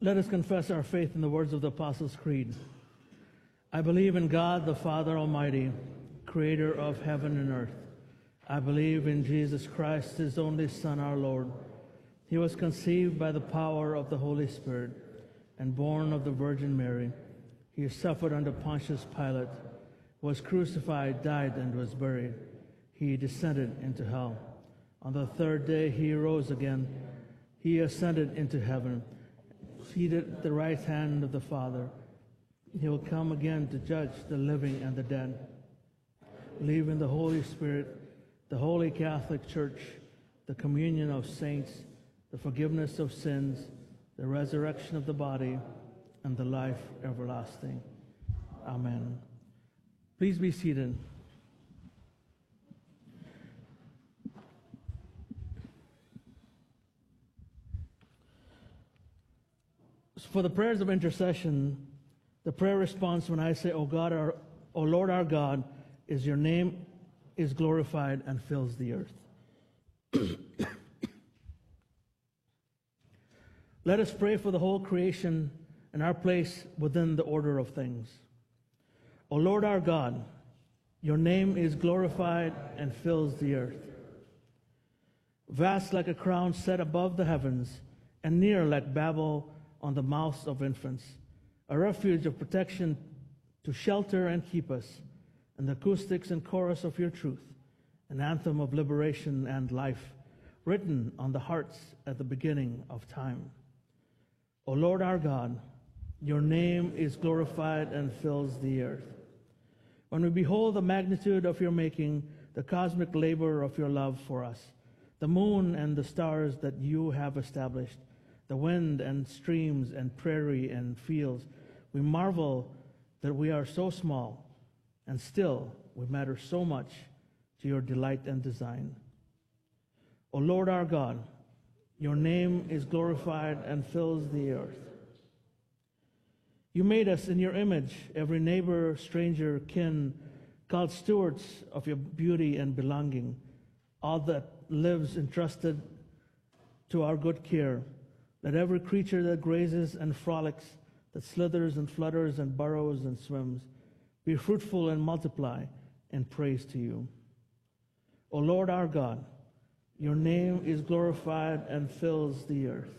Let us confess our faith in the words of the Apostles' Creed. I believe in God, the Father Almighty, creator of heaven and earth. I believe in Jesus Christ, his only Son, our Lord. He was conceived by the power of the Holy Spirit and born of the Virgin Mary. He suffered under Pontius Pilate, was crucified, died, and was buried. He descended into hell. On the third day he rose again. He ascended into heaven, seated at the right hand of the Father. He will come again to judge the living and the dead. Believe in the Holy Spirit, the Holy Catholic Church, the communion of saints, the forgiveness of sins, the resurrection of the body, and the life everlasting. Amen. Please be seated. For the prayers of intercession, the prayer response when I say, O Lord our God, is your name is glorified and fills the earth. Let us pray for the whole creation and our place within the order of things. O Lord our God, your name is glorified and fills the earth. Vast like a crown set above the heavens, and near like Babel on the mouths of infants, a refuge of protection to shelter and keep us, and the acoustics and chorus of your truth, an anthem of liberation and life, written on the hearts at the beginning of time. O Lord our God, your name is glorified and fills the earth. When we behold the magnitude of your making, the cosmic labor of your love for us, the moon and the stars that you have established, the wind and streams and prairie and fields, we marvel that we are so small, and still we matter so much to your delight and design. O Lord our God, your name is glorified and fills the earth. You made us in your image, every neighbor, stranger, kin, called stewards of your beauty and belonging, all that lives entrusted to our good care. Let every creature that grazes and frolics, that slithers and flutters and burrows and swims, be fruitful and multiply in praise to you. O Lord our God, your name is glorified and fills the earth.